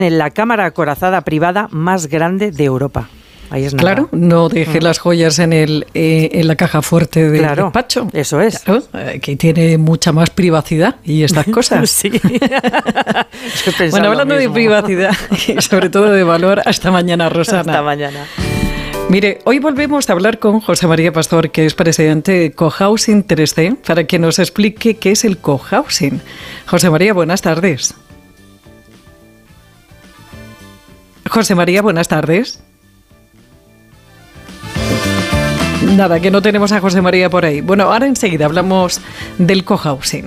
en la cámara acorazada privada más grande de Europa. Ahí es nada. Claro, no deje las joyas en la caja fuerte del despacho. Eso es. Claro, que tiene mucha más privacidad y estas cosas. Sí. Bueno, hablando de privacidad y sobre todo de valor, hasta mañana, Rosana. Hasta mañana. Mire, hoy volvemos a hablar con José María Pastor, que es presidente de Cohousing 3C, para que nos explique qué es el cohousing. José María, buenas tardes. José María, buenas tardes. Nada, que no tenemos a José María por ahí. Bueno, ahora enseguida hablamos del cohousing.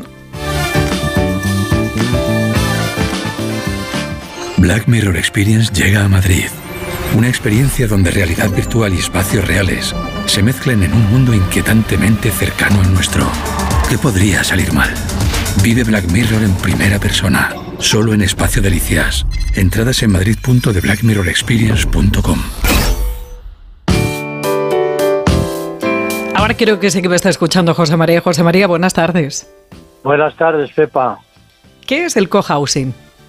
Black Mirror Experience llega a Madrid. Una experiencia donde realidad virtual y espacios reales se mezclan en un mundo inquietantemente cercano al nuestro. ¿Qué podría salir mal? Vive Black Mirror en primera persona, solo en Espacio Delicias. Entradas en madrid.theblackmirrorexperience.com. Ahora creo que sí que me está escuchando José María. José María, buenas tardes. Buenas tardes, Pepa. ¿Qué es el cohousing?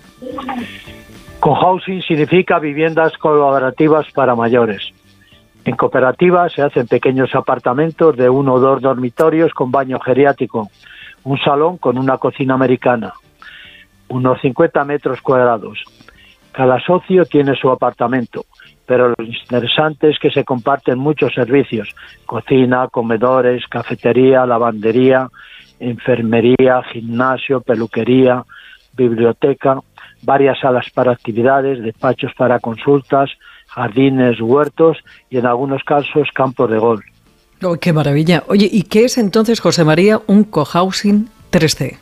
Cohousing significa viviendas colaborativas para mayores. En cooperativas se hacen pequeños apartamentos de 1 o 2 dormitorios con baño geriátrico, un salón con una cocina americana, unos 50 metros cuadrados. Cada socio tiene su apartamento, pero lo interesante es que se comparten muchos servicios: cocina, comedores, cafetería, lavandería, enfermería, gimnasio, peluquería, biblioteca, varias salas para actividades, despachos para consultas, jardines, huertos y en algunos casos campos de golf. Oh, ¡qué maravilla! Oye, ¿y qué es entonces, José María, un cohousing 3C?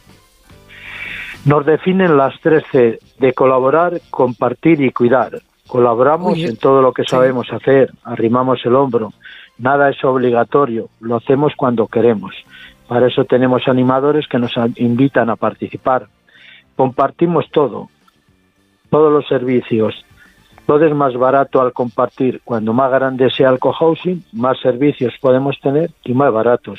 Nos definen las 3C de colaborar, compartir y cuidar. Colaboramos en todo lo que sabemos hacer, arrimamos el hombro, nada es obligatorio, lo hacemos cuando queremos. Para eso tenemos animadores que nos invitan a participar. Compartimos todos los servicios. Todo es más barato al compartir. Cuando más grande sea el cohousing, más servicios podemos tener y más baratos.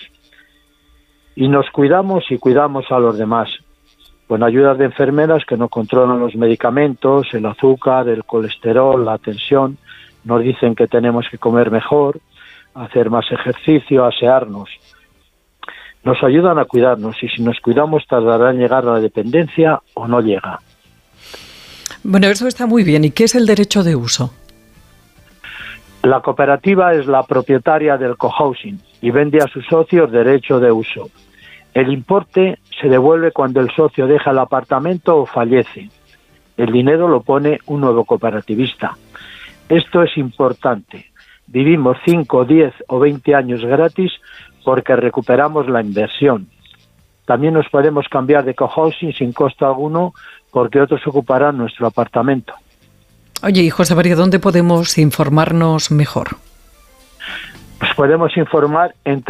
Y nos cuidamos y cuidamos a los demás, con ayuda de enfermeras que nos controlan los medicamentos, el azúcar, el colesterol, la tensión. Nos dicen que tenemos que comer mejor, hacer más ejercicio, asearnos. Nos ayudan a cuidarnos y si nos cuidamos tardará en llegar a la dependencia o no llega. Bueno, eso está muy bien. ¿Y qué es el derecho de uso? La cooperativa es la propietaria del cohousing y vende a sus socios derecho de uso. El importe se devuelve cuando el socio deja el apartamento o fallece. El dinero lo pone un nuevo cooperativista. Esto es importante. Vivimos 5, 10 o 20 años gratis porque recuperamos la inversión. También nos podemos cambiar de cohousing sin costo alguno porque otros ocuparán nuestro apartamento. Oye, y José María, ¿dónde podemos informarnos mejor? Nos podemos informar en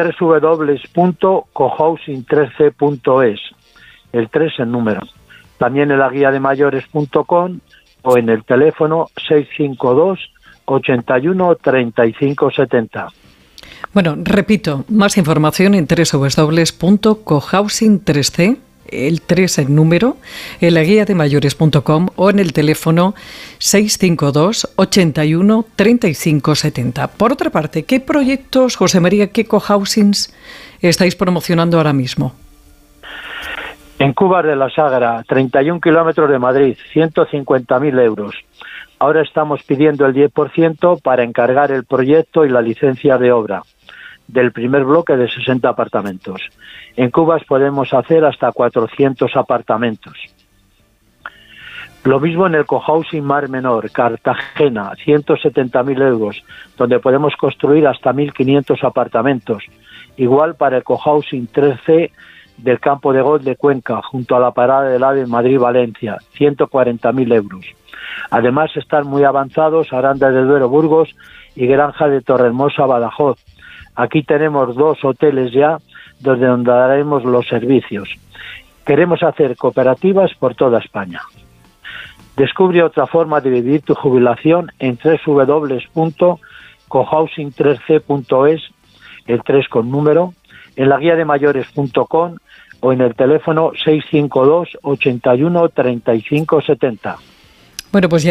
www.cohousing3c.es, el 3 en número. También en la guía de mayores.com o en el teléfono 652 81 35 70. Bueno, repito, más información en www.cohousing3c, el 3 en número, en la guía de mayores.com o en el teléfono 652 81 35 70. Por otra parte, ¿qué proyectos, José María, qué cohousings estáis promocionando ahora mismo? En Cubas de la Sagra, 31 kilómetros de Madrid, 150.000 euros. Ahora estamos pidiendo el 10% para encargar el proyecto y la licencia de obra del primer bloque de 60 apartamentos. En Cubas podemos hacer hasta 400 apartamentos. Lo mismo en el cohousing Mar Menor, Cartagena, 170.000 euros, donde podemos construir hasta 1.500 apartamentos. Igual para el cohousing 3C del campo de golf de Cuenca, junto a la parada del AVE Madrid-Valencia, 140.000 euros. Además están muy avanzados Aranda de Duero, Burgos y Granja de Torrehermosa, Badajoz. Aquí tenemos 2 hoteles ya, donde daremos los servicios. Queremos hacer cooperativas por toda España. Descubre otra forma de vivir tu jubilación en www.cohousing3c.es, el 3 con número, en la guía de mayores.com o en el teléfono 652 81 35 70. Bueno, pues ya